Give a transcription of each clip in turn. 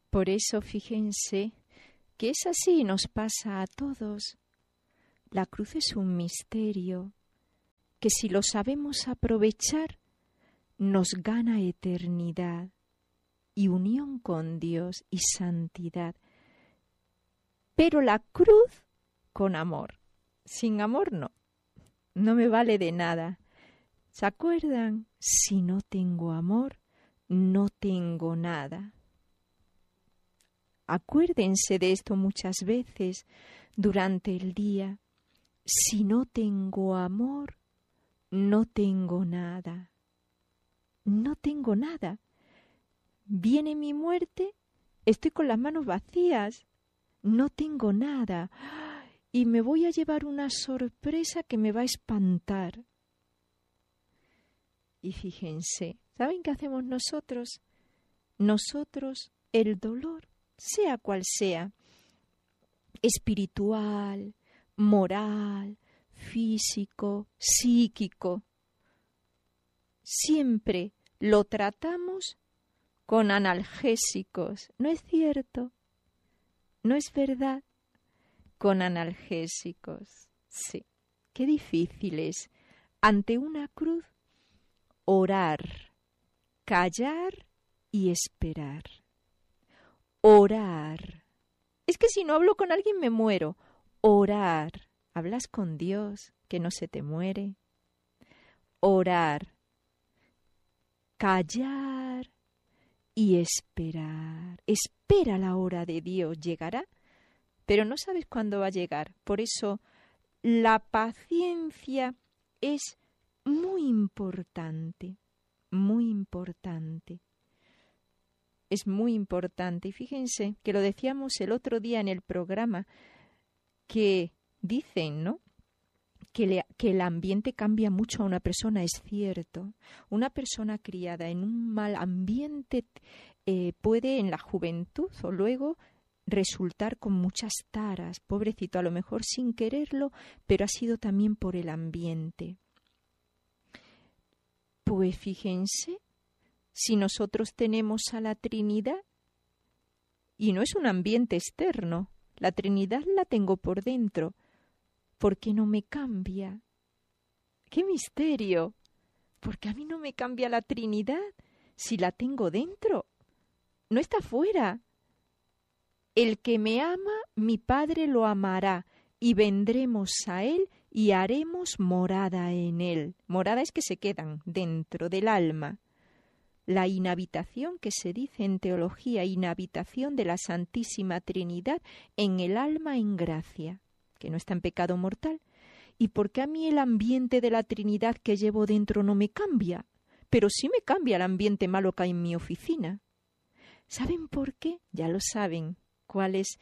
Por eso, fíjense, que es así, nos pasa a todos. La cruz es un misterio que si lo sabemos aprovechar, nos gana eternidad y unión con Dios y santidad. Pero la cruz con amor. Sin amor no me vale de nada. ¿Se acuerdan? Si no tengo amor, no tengo nada. Acuérdense de esto muchas veces durante el día. Si no tengo amor, no tengo nada. No tengo nada. Viene mi muerte, estoy con las manos vacías. No tengo nada. Y me voy a llevar una sorpresa que me va a espantar. Y fíjense, ¿saben qué hacemos nosotros? Nosotros, el dolor, sea cual sea, espiritual, moral, físico, psíquico, siempre lo tratamos con analgésicos. ¿No es cierto? ¿No es verdad? Con analgésicos. Sí. Qué difícil es, ante una cruz, orar, callar y esperar. Orar. Es que si no hablo con alguien me muero. Orar. Hablas con Dios, que no se te muere. Orar. Callar y esperar. Espera la hora de Dios. Llegará, pero no sabes cuándo va a llegar. Por eso la paciencia es muy importante. Muy importante. Es muy importante. Y fíjense que lo decíamos el otro día en el programa, que dicen, ¿no?, que el ambiente cambia mucho a una persona. Es cierto. Una persona criada en un mal ambiente puede en la juventud o luego resultar con muchas taras. Pobrecito, a lo mejor sin quererlo, pero ha sido también por el ambiente. Pues fíjense, si nosotros tenemos a la Trinidad, y no es un ambiente externo, la Trinidad la tengo por dentro, ¿por qué no me cambia? ¡Qué misterio! ¿Por qué a mí no me cambia la Trinidad si la tengo dentro? No está fuera. El que me ama, mi Padre lo amará, y vendremos a él y haremos morada en él. Morada es que se quedan dentro del alma. La inhabitación que se dice en teología, inhabitación de la Santísima Trinidad en el alma en gracia, que no está en pecado mortal. ¿Y por qué a mí el ambiente de la Trinidad que llevo dentro no me cambia? Pero sí me cambia el ambiente malo que hay en mi oficina. ¿Saben por qué? Ya lo saben. ¿Cuál es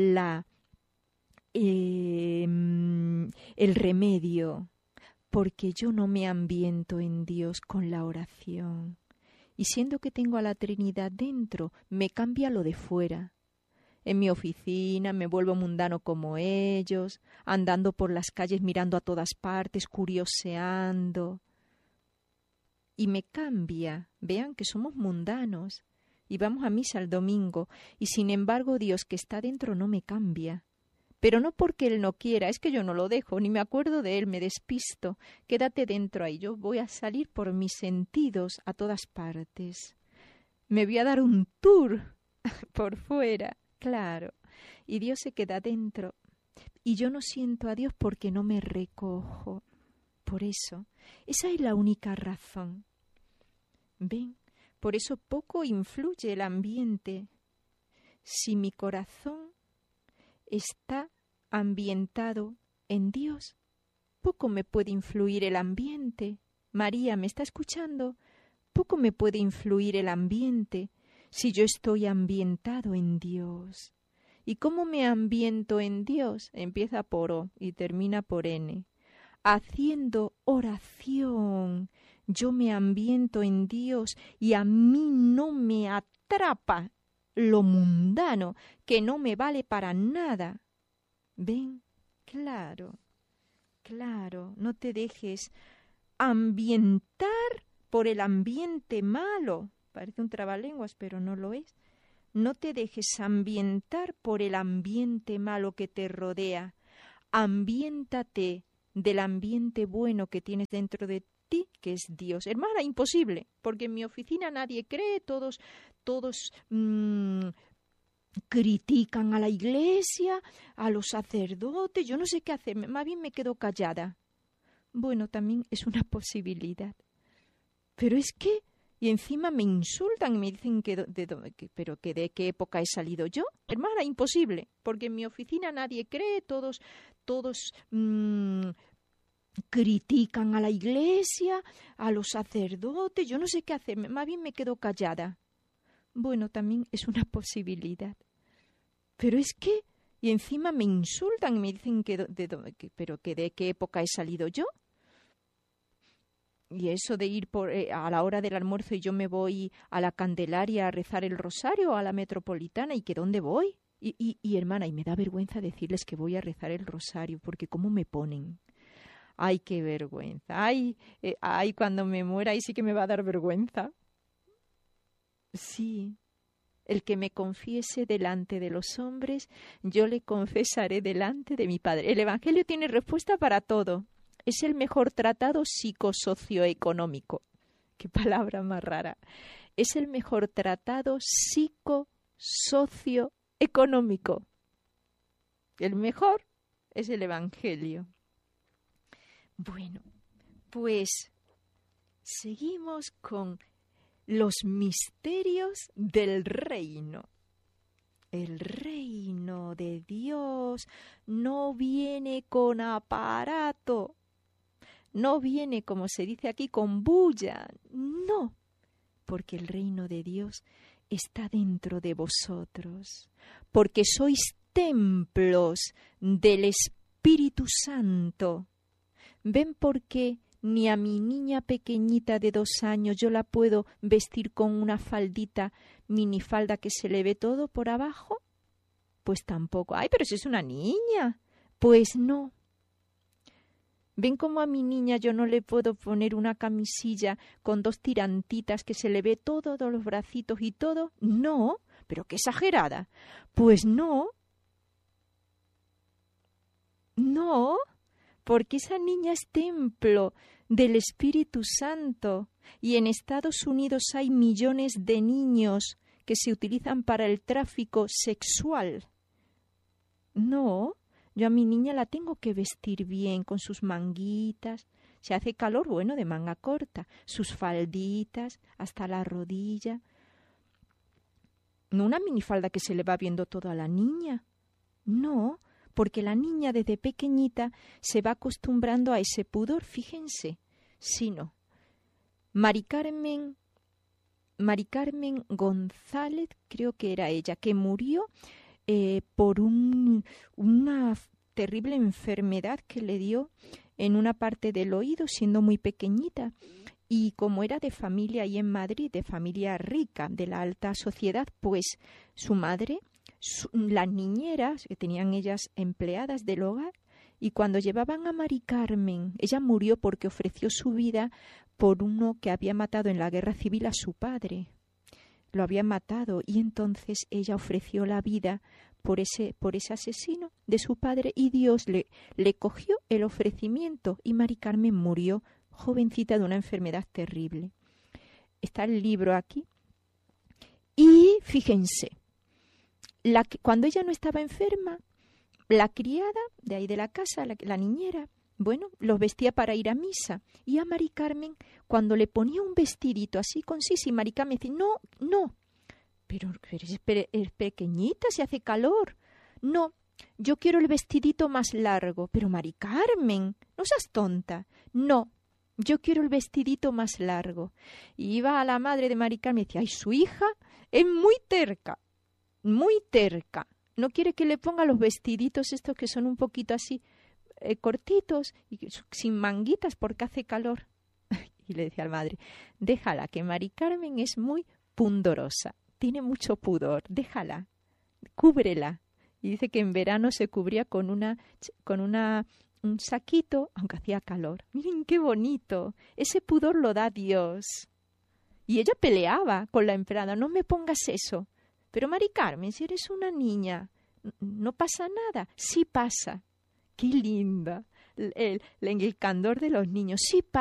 el remedio? Porque yo no me ambiento en Dios con la oración. Y siendo que tengo a la Trinidad dentro, me cambia lo de fuera. En mi oficina me vuelvo mundano como ellos, andando por las calles mirando a todas partes, curioseando. Y me cambia. Vean que somos mundanos y vamos a misa el domingo, y sin embargo Dios que está dentro no me cambia. Pero no porque Él no quiera, es que yo no lo dejo, ni me acuerdo de Él, me despisto. Quédate dentro ahí, yo voy a salir por mis sentidos a todas partes. Me voy a dar un tour por fuera, claro. Y Dios se queda dentro. Y yo no siento a Dios porque no me recojo. Por eso, esa es la única razón. ¿Ven? Por eso poco influye el ambiente. Si mi corazón está ambientado en Dios, poco me puede influir el ambiente. María, ¿me está escuchando? Poco me puede influir el ambiente si yo estoy ambientado en Dios. ¿Y cómo me ambiento en Dios? Empieza por O y termina por N. Haciendo oración, yo me ambiento en Dios y a mí no me atrapa lo mundano, que no me vale para nada. ¿Ven? Claro, claro, no te dejes ambientar por el ambiente malo. Parece un trabalenguas, pero no lo es. No te dejes ambientar por el ambiente malo que te rodea. Ambiéntate del ambiente bueno que tienes dentro de ti, que es Dios. Hermana, imposible, porque en mi oficina nadie cree, todos critican a la iglesia, a los sacerdotes, yo no sé qué hacer, más bien me quedo callada. Bueno, también es una posibilidad. Pero es que, y encima me insultan y me dicen pero que de qué época he salido yo. Hermana, imposible, porque en mi oficina nadie cree, todos critican a la iglesia, a los sacerdotes, yo no sé qué hacer, más bien me quedo callada. Bueno, también es una posibilidad. Pero es que, y encima me insultan y me dicen pero que de qué época he salido yo. Y eso de ir a la hora del almuerzo y yo me voy a la Candelaria a rezar el rosario, a la Metropolitana, ¿y que dónde voy? Y hermana, y me da vergüenza decirles que voy a rezar el rosario, porque cómo me ponen. Ay, qué vergüenza. Ay, cuando me muera, ahí sí que me va a dar vergüenza. Sí. El que me confiese delante de los hombres, yo le confesaré delante de mi Padre. El Evangelio tiene respuesta para todo. Es el mejor tratado psicosocioeconómico. Qué palabra más rara. Es el mejor tratado psicosocioeconómico. El mejor es el Evangelio. Bueno, pues seguimos con los misterios del reino. El reino de Dios no viene con aparato, no viene, como se dice aquí, con bulla, no, porque el reino de Dios está dentro de vosotros, porque sois templos del Espíritu Santo. ¿Ven por qué ni a mi niña pequeñita de 2 años yo la puedo vestir con una faldita, minifalda que se le ve todo por abajo? Pues tampoco. ¡Ay, pero si es una niña! Pues no. ¿Ven cómo a mi niña yo no le puedo poner una camisilla con 2 tirantitas que se le ve todo, todos los bracitos y todo? No. ¿Pero qué exagerada? Pues no. No. Porque esa niña es templo del Espíritu Santo y en Estados Unidos hay millones de niños que se utilizan para el tráfico sexual. No, yo a mi niña la tengo que vestir bien con sus manguitas, si hace calor, bueno, de manga corta, sus falditas hasta la rodilla. No una minifalda que se le va viendo todo a la niña, no, porque la niña desde pequeñita se va acostumbrando a ese pudor, fíjense, sino Mari Carmen González, creo que era ella, que murió por una terrible enfermedad que le dio en una parte del oído siendo muy pequeñita. Y como era de familia ahí en Madrid, de familia rica, de la alta sociedad, pues su madre, las niñeras, que tenían ellas empleadas del hogar, y cuando llevaban a Mari Carmen, ella murió porque ofreció su vida por uno que había matado en la guerra civil a su padre. Lo había matado y entonces ella ofreció la vida por ese asesino de su padre y Dios le cogió el ofrecimiento y Mari Carmen murió jovencita de una enfermedad terrible. Está el libro aquí. Y fíjense, cuando ella no estaba enferma, la criada de ahí de la casa, la niñera, bueno, los vestía para ir a misa. Y a Mari Carmen, cuando le ponía un vestidito así con sí, Mari Carmen decía, no, pero es pequeñita, se hace calor. No, yo quiero el vestidito más largo. Pero Mari Carmen, no seas tonta. No, yo quiero el vestidito más largo. Y iba a la madre de Mari Carmen y decía, ay, su hija es muy terca. No quiere que le ponga los vestiditos estos que son un poquito así cortitos y sin manguitas porque hace calor. Y le decía a la madre, déjala, que Mari Carmen es muy pundorosa, tiene mucho pudor, déjala, cúbrela. Y dice que en verano se cubría con un saquito, aunque hacía calor. Miren qué bonito, ese pudor lo da Dios. Y ella peleaba con la empleada, no me pongas eso. Pero Mari Carmen, si eres una niña, no pasa nada. Sí pasa. Qué linda. El candor de los niños. Sí pasa.